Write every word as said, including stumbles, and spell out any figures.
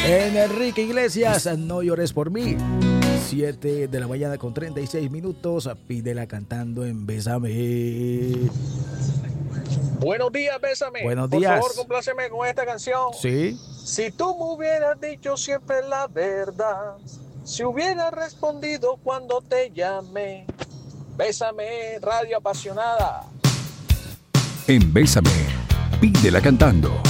En Enrique Iglesias, No llores por mí. siete de la mañana con treinta y seis minutos. Pídela cantando en Bésame. Buenos días, Bésame. Buenos Por días. favor, compláceme con esta canción. Sí. Si tú me hubieras dicho siempre la verdad, si hubieras respondido cuando te llamé. Bésame, radio apasionada. En Bésame, pídela cantando.